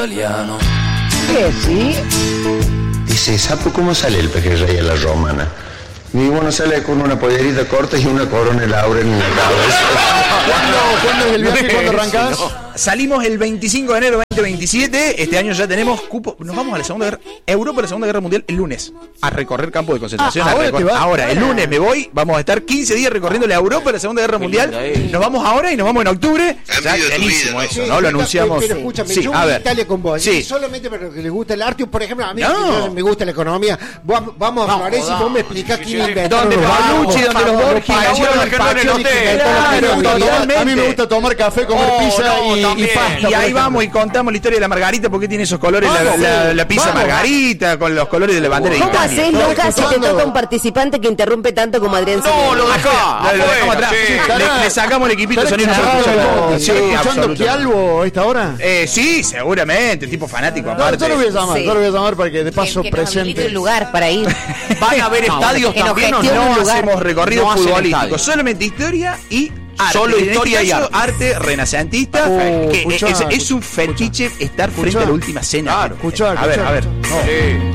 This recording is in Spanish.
¿Qué? ¿Sí? Dice, ¿sapo cómo sale el pejerrey a la romana? Y bueno, sale con una pollerita corta y una corona de laurel en la cabeza. ¿Cuándo es el viaje? ¿Cuándo arrancás? Salimos el 25 de enero de 2027. Este año ya tenemos cupo. Nos vamos a la Segunda Guerra. Europa a la Segunda Guerra Mundial el lunes. A recorrer campos de concentración. Ahora, el lunes me voy. Vamos a estar 15 días recorriendo la Europa a la Segunda Guerra Mundial. Nos vamos ahora y nos vamos en octubre. Ya buenísimo eso, ¿no? Lo anunciamos. Pero escúchame, sí, yo a voy a ver. Italia con vos. Sí. Solamente para los que les gusta el arte. Por ejemplo, a mí No. me gusta la economía. Vamos a Florencia y vos me explicás quién inventaron Donde los Paolucci, bancos, donde los Borges, Pacioli, donde los Pacioli, Totalmente. A mí me gusta tomar café, comer pizza y pasta. Y ahí vamos y contamos la historia de la margarita, porque tiene esos colores, la pizza margarita, con los colores de la bandera de ¿Cómo Italia. haces, Lucas, si te toca un participante que interrumpe tanto como Adrián Silva? No, lo dejamos atrás. Le sacamos el equipito de sonido. ¿Estás escuchando Quialvo a esta hora? Sí, seguramente, tipo fanático aparte. Yo lo voy a llamar, Sí. yo lo voy a llamar para que de paso que nos habilite presente. un lugar para ir. ¿Van a haber estadios que nos también o gestione no? un lugar. Hacemos recorrido No hacen futbolístico, estadio. solamente historia y arte. Solo En este historia y caso, arte. arte renacentista, que escuchá, es un fetiche estar frente a la última cena. Escuchá, A ver. escuchá. No.